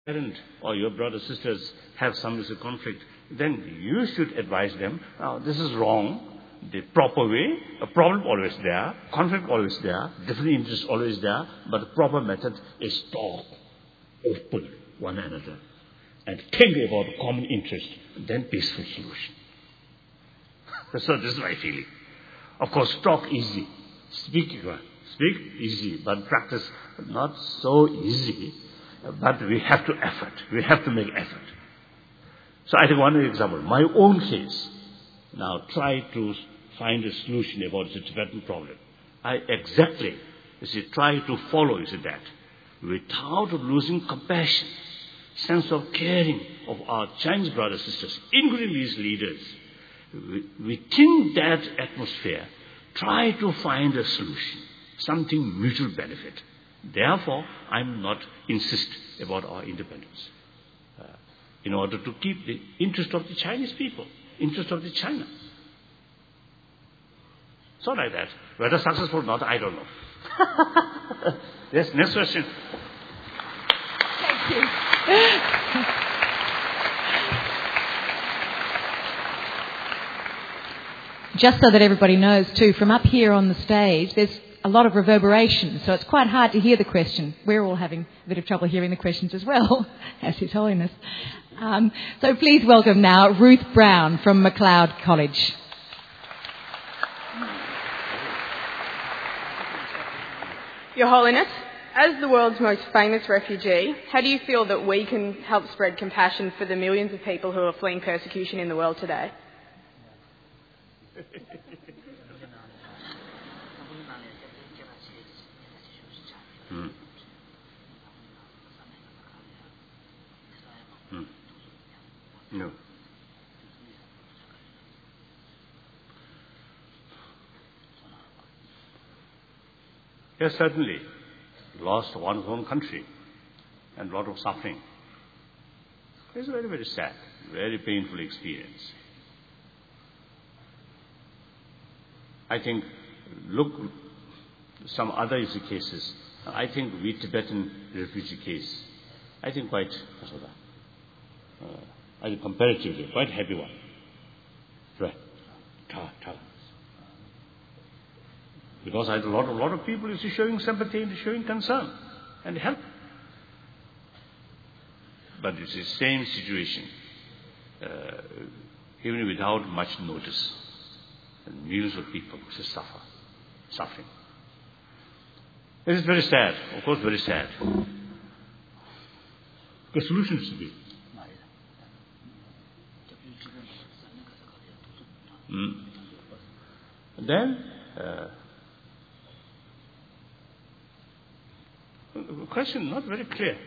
parent or your brothers sisters have some conflict, then you should advise them, this is wrong, the proper way, a problem always there, conflict always there, different interests always there, but the proper method is talk, open one another, and think about the common interest, then peaceful solution. So this is my feeling. Of course, talk easy, speak easy, but practice not so easy. But we have to effort. We have to make effort. So I take one example. My own case. Now try to find a solution about the Tibetan problem. I exactly, try to follow, that. Without losing compassion, sense of caring of our Chinese brothers and sisters, including these leaders. Within that atmosphere, try to find a solution. Something mutual benefit. Therefore, I am not insist about our independence. In order to keep the interest of the Chinese people, interest of the China. So like that. Whether successful or not, I don't know. Yes, next question. Thank you. Just so that everybody knows too, from up here on the stage, there's a lot of reverberation, so it's quite hard to hear the question. We're all having a bit of trouble hearing the questions as well, as His Holiness. So please welcome now Ruth Brown from MacLeod College. Your Holiness, as the world's most famous refugee, how do you feel that we can help spread compassion for the millions of people who are fleeing persecution in the world today? No. Yes, certainly. Lost one's own country and a lot of suffering. It's very, very sad, very painful experience. I think, look, some other cases. I think we Tibetan refugee case, I think quite, I think comparatively, quite happy one. Right. Because I had a lot of people showing sympathy and showing concern and help. But it's the same situation, even without much notice. And millions of people suffering. It is very sad, of course, very sad. The solution is to be. Then, question not very clear.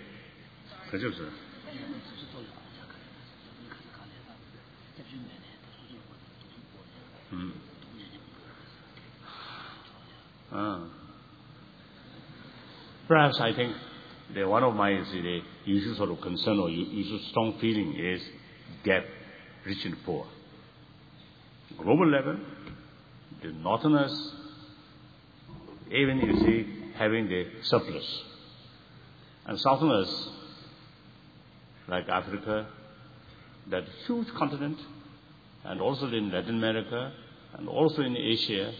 Perhaps I think one of my usual sort of concern or usual strong feeling is gap, rich and poor. Global level, the northerners, even having the surplus. And southerners, like Africa, that huge continent, and also in Latin America, and also in Asia,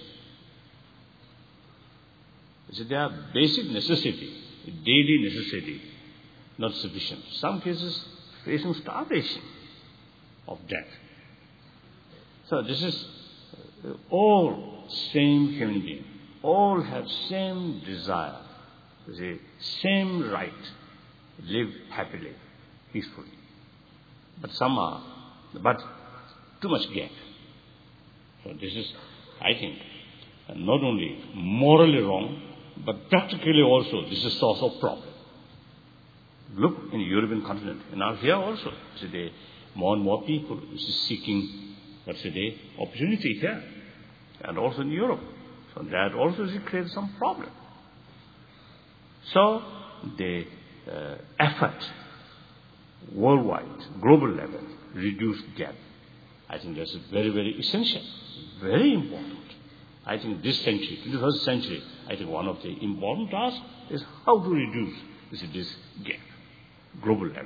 their basic necessity, daily necessity, not sufficient. Some cases facing starvation of death. So this is all same human being. All have same desire, same right, live happily, peacefully. But but too much gap. So this is, I think, not only morally wrong, but practically also this is a source of problem. Look in the European continent, and now here also, today, more and more people seeking, opportunity here, and also in Europe. So that also creates some problem. So the effort worldwide, global level, reduce gap. I think that's very, very essential, very important. I think this century, 21st century, I think one of the important tasks is how to reduce this gap, global level.